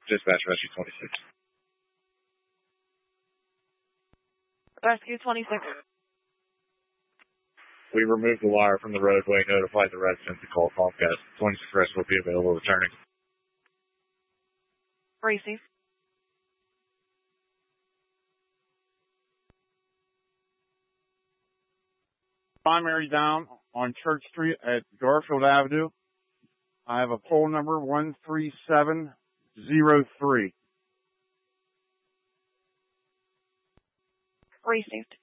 Dispatch Rescue 26. Rescue 26. We removed the wire from the roadway, notified the residents to call Comcast. 26 Rescue will be available returning. Receive. Primary down on Church Street at Garfield Avenue. I have a pole number 13703. Received.